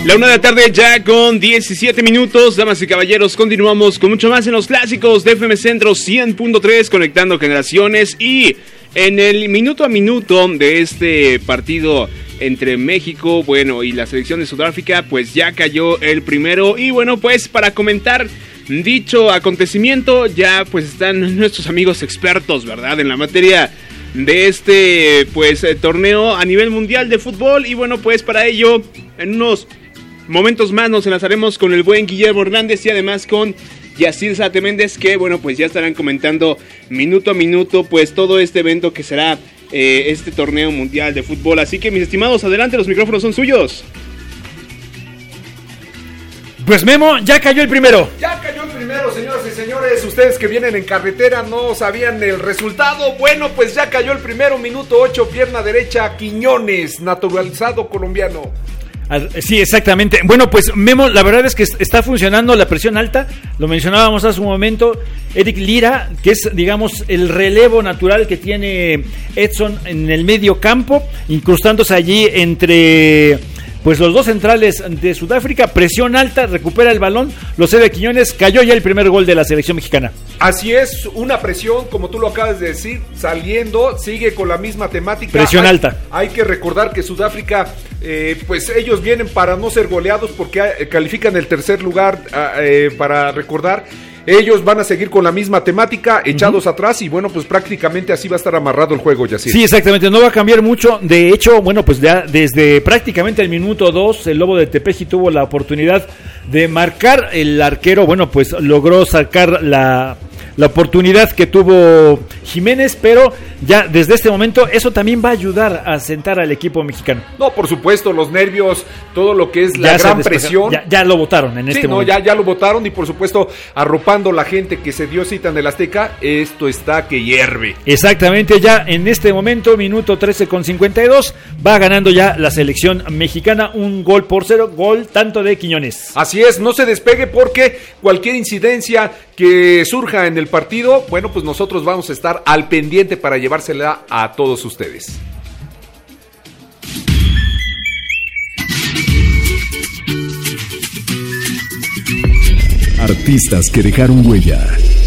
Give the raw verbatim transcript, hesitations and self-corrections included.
La una de la tarde ya con diecisiete minutos, damas y caballeros, continuamos con mucho más en los clásicos de F M Centro cien punto tres, conectando generaciones, y en el minuto a minuto de este partido entre México, bueno, y la selección de Sudáfrica, pues ya cayó el primero, y bueno, pues para comentar dicho acontecimiento, ya pues están nuestros amigos expertos, ¿verdad?, en la materia de este, pues, torneo a nivel mundial de fútbol, y bueno, pues para ello, en unos momentos más nos enlazaremos con el buen Guillermo Hernández y además con Yacir Zárate Méndez, que bueno, pues ya estarán comentando minuto a minuto pues todo este evento que será eh, este torneo mundial de fútbol. Así que mis estimados, adelante, los micrófonos son suyos. Pues Memo, ya cayó el primero. Ya cayó el primero, señoras y señores. Ustedes que vienen en carretera no sabían el resultado. Bueno, pues ya cayó el primero, minuto ocho, pierna derecha, Quiñones, naturalizado colombiano. Sí, exactamente. Bueno, pues Memo, la verdad es que está funcionando la presión alta. Lo mencionábamos hace un momento. Eric Lira, que es, digamos, el relevo natural que tiene Edson en el medio campo, incrustándose allí entre pues los dos centrales de Sudáfrica. Presión alta, recupera el balón, lo cede Quiñones, cayó ya el primer gol de la selección mexicana. Así es, una presión, como tú lo acabas de decir, saliendo, sigue con la misma temática. Presión hay, alta. Hay que recordar que Sudáfrica, eh, pues ellos vienen para no ser goleados porque eh, califican el tercer lugar, eh, para recordar. Ellos van a seguir con la misma temática, echados uh-huh. atrás, y bueno, pues prácticamente así va a estar amarrado el juego, Yacir. Sí, exactamente, no va a cambiar mucho. De hecho, bueno, pues ya desde prácticamente el minuto dos, el Lobo de Tepeji tuvo la oportunidad de marcar. El arquero, bueno, pues logró sacar la, la oportunidad que tuvo Jiménez, pero ya desde este momento eso también va a ayudar a sentar al equipo mexicano. No, por supuesto, los nervios, todo lo que es la ya gran presión. Ya, ya lo votaron en sí, este no, momento. Ya, ya lo votaron, y por supuesto arropando la gente que se dio cita en el Azteca, esto está que hierve. Exactamente, ya en este momento, minuto trece con cincuenta y dos, va ganando ya la selección mexicana, un gol por cero, gol tanto de Quiñones. Así es, no se despegue porque cualquier incidencia que surja en el partido, bueno, pues nosotros vamos a estar al pendiente para llevársela a todos ustedes. Artistas que dejaron huella.